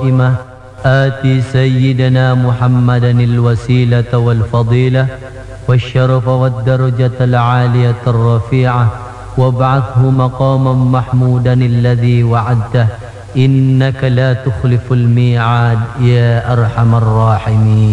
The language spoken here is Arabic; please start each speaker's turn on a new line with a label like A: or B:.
A: القائمة آت سيدنا محمدا الوسيلة والفضيلة والشرف والدرجة العالية الرفيعة وابعثه مقاما محمودا الذي وعدته إنك لا تخلف الميعاد يا أرحم الراحمين.